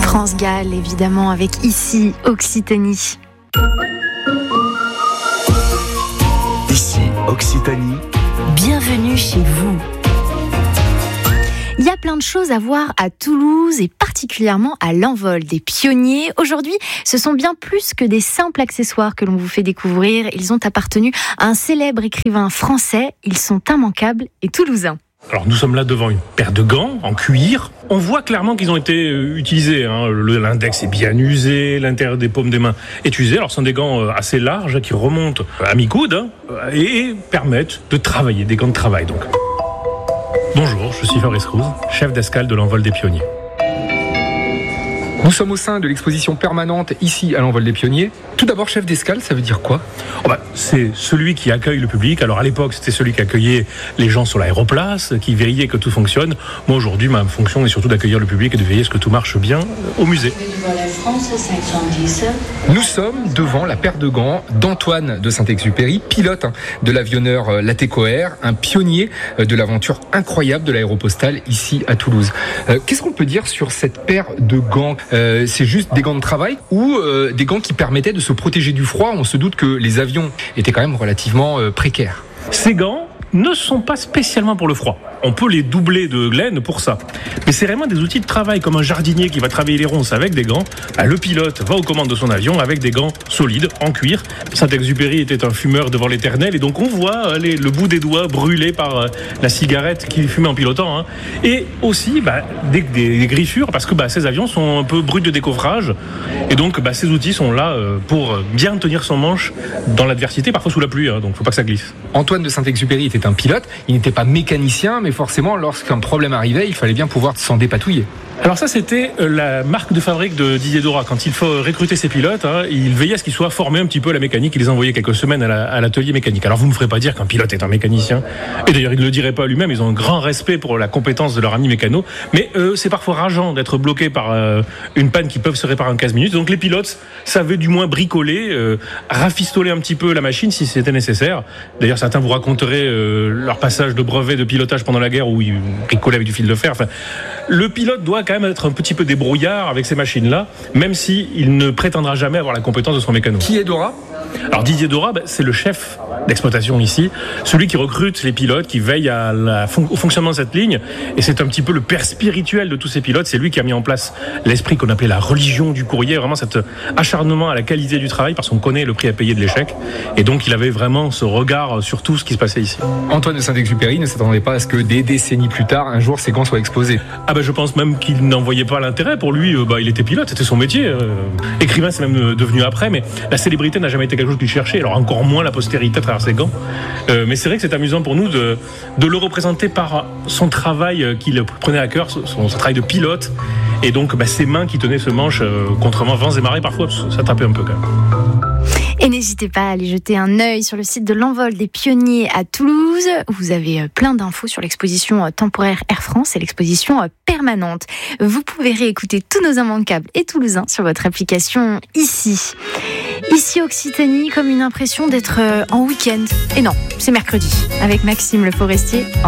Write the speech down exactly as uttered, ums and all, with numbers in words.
France Gall, évidemment, avec Ici Occitanie. Ici Occitanie. Bienvenue chez vous. Il y a plein de choses à voir à Toulouse et particulièrement à l'Envol des Pionniers. Aujourd'hui, ce sont bien plus que des simples accessoires que l'on vous fait découvrir. Ils ont appartenu à un célèbre écrivain français. Ils sont immanquables et toulousains. Alors nous sommes là devant une paire de gants en cuir. On voit clairement qu'ils ont été utilisés. Hein. L'index est bien usé, l'intérieur des paumes des mains est usé. Alors ce sont des gants assez larges qui remontent à mi-coude hein, et permettent de travailler, des gants de travail donc. Bonjour, je suis Fabrice Cruz, chef d'escale de l'Envol des Pionniers. Nous sommes au sein de l'exposition permanente ici à l'Envol des Pionniers. Tout d'abord, chef d'escale, ça veut dire quoi ? Oh bah, c'est celui qui accueille le public. Alors à l'époque, c'était celui qui accueillait les gens sur l'aéroplace, qui veillait que tout fonctionne. Moi aujourd'hui, ma fonction est surtout d'accueillir le public et de veiller à ce que tout marche bien au musée. Nous sommes devant la paire de gants d'Antoine de Saint-Exupéry, pilote de l'avionneur Latécoère, un pionnier de l'aventure incroyable de l'aéropostale ici à Toulouse. Euh, qu'est-ce qu'on peut dire sur cette paire de gants ? Euh, c'est juste des gants de travail ou euh, des gants qui permettaient de se protéger du froid? On se doute que les avions étaient quand même relativement euh, précaires. Ces gants ne sont pas spécialement pour le froid. On peut les doubler de laine pour ça. Mais c'est vraiment des outils de travail, comme un jardinier qui va travailler les ronces avec des gants. Bah, le pilote va aux commandes de son avion avec des gants solides, en cuir. Saint-Exupéry était un fumeur devant l'éternel, et donc on voit les, le bout des doigts brûlé par euh, la cigarette qu'il fumait en pilotant. Hein. Et aussi bah, des, des, des griffures, parce que bah, ces avions sont un peu bruts de décoffrage. Et donc bah, ces outils sont là euh, pour bien tenir son manche dans l'adversité, parfois sous la pluie, hein, donc faut pas que ça glisse. Antoine de Saint-Exupéry était un pilote, il n'était pas mécanicien, mais forcément, lorsqu'un problème arrivait, il fallait bien pouvoir s'en dépatouiller. Alors ça, c'était la marque de fabrique de Didier Dora. Quand il faut recruter ses pilotes, hein, il veillait à ce qu'ils soient formés un petit peu à la mécanique. Il les envoyait quelques semaines à, la, à l'atelier mécanique. Alors vous ne me ferez pas dire qu'un pilote est un mécanicien. Et d'ailleurs, il ne le dirait pas lui-même. Ils ont un grand respect pour la compétence de leur ami mécano. Mais euh, c'est parfois rageant d'être bloqué par euh, une panne qui peut se réparer en quinze minutes. Donc les pilotes savaient du moins bricoler, euh, rafistoler un petit peu la machine si c'était nécessaire. D'ailleurs, certains vous raconteraient euh, leur passage de brevet de pilotage pendant la guerre où ils bricolaient avec du fil de fer. Enfin, le pilote doit quand même être un petit peu débrouillard avec ces machines-là, même s'il ne prétendra jamais avoir la compétence de son mécano. Qui est Dora ? Alors Didier Dora, ben, c'est le chef d'exploitation ici, celui qui recrute les pilotes, qui veille à la fon- au fonctionnement de cette ligne, et c'est un petit peu le père spirituel de tous ces pilotes. C'est lui qui a mis en place l'esprit qu'on appelait la religion du courrier, vraiment cet acharnement à la qualité du travail, parce qu'on connaît le prix à payer de l'échec, et donc il avait vraiment ce regard sur tout ce qui se passait ici. Antoine de Saint-Exupéry ne s'attendait pas à ce que des décennies plus tard, un jour, ces gants soient exposés. Ah ben je pense même qu'il n'en voyait pas l'intérêt. Pour lui, euh, bah, il était pilote, c'était son métier. Euh, écrivain, c'est même devenu après, mais la célébrité n'a jamais été quelque chose qu'il cherchait, alors encore moins la postérité à travers ses gants. Euh, mais c'est vrai que c'est amusant pour nous de, de le représenter par son travail qu'il prenait à cœur, son, son travail de pilote, et donc bah, ses mains qui tenaient ce manche euh, contre vents et marées, parfois ça tapait un peu quand même. Et n'hésitez pas à aller jeter un œil sur le site de l'Envol des Pionniers à Toulouse. Vous avez plein d'infos sur l'exposition temporaire Air France et l'exposition permanente. Vous pouvez réécouter tous nos immanquables et toulousains sur votre application Ici. Ici Occitanie, comme une impression d'être en week-end. Et non, c'est mercredi, avec Maxime Le Forestier.